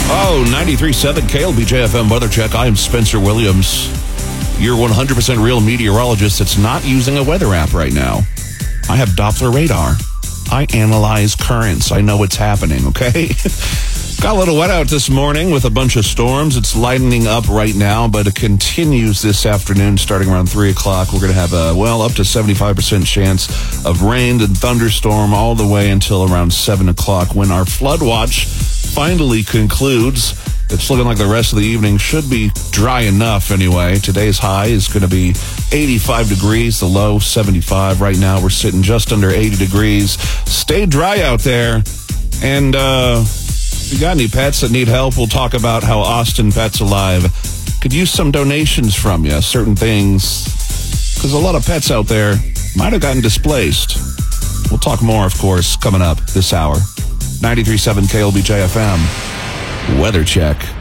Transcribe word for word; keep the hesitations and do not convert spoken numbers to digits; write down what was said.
Oh, ninety-three point seven K L B J F M Weather Check. I am Spencer Williams, your one hundred percent real meteorologist that's not using a weather app right now. I have Doppler radar. I analyze currents. I know what's happening, okay? Got a little wet out this morning with a bunch of storms. It's lightening up right now, but it continues this afternoon starting around three o'clock. We're going to have a, well, up to seventy-five percent chance of rain and thunderstorm all the way until around seven o'clock when our flood watch finally concludes. It's looking like the rest of the evening should be dry enough anyway. Today's high is going to be eighty-five degrees, the low seventy-five. Right now we're sitting just under eighty degrees. Stay dry out there. And uh, if you got any pets that need help, we'll talk about how Austin Pets Alive could use some donations from you, certain things. Because a lot of pets out there might have gotten displaced. We'll talk more, of course, coming up this hour. ninety-three point seven K L B J F M Weather Check.